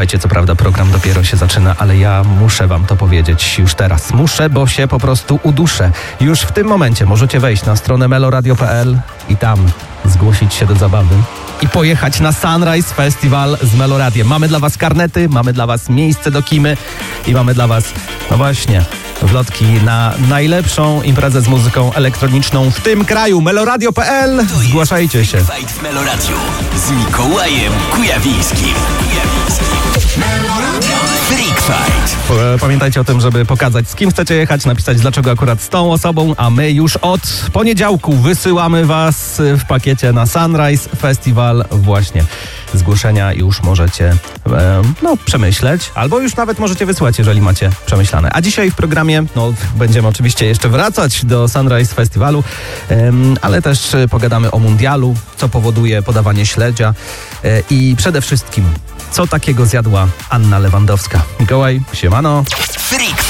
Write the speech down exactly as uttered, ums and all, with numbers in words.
Słuchajcie, co prawda program dopiero się zaczyna, ale ja muszę wam to powiedzieć już teraz. Muszę, bo się po prostu uduszę. Już w tym momencie możecie wejść na stronę meloradio kropka p l i tam zgłosić się do zabawy i pojechać na Sunrise Festival z Meloradiem. Mamy dla was karnety, mamy dla was miejsce do kimy i mamy dla was, no właśnie, wlotki na najlepszą imprezę z muzyką elektroniczną w tym kraju. meloradio kropka p l. Zgłaszajcie się. Fight w Meloradiu z Mikołajem Kujawińskim. Freak Fight. Pamiętajcie o tym, żeby pokazać, z kim chcecie jechać, napisać, dlaczego akurat z tą osobą, a my już od poniedziałku wysyłamy was w pakiecie na Sunrise Festival. Właśnie zgłoszenia już możecie e, no, przemyśleć, albo już nawet możecie wysłać, jeżeli macie przemyślane. A dzisiaj w programie no, będziemy oczywiście jeszcze wracać do Sunrise Festiwalu, e, ale też pogadamy o mundialu, co powoduje podawanie śledzia e, i przede wszystkim, co takiego zjadła Anna Lewandowska. Mikołaj, siemano. Freak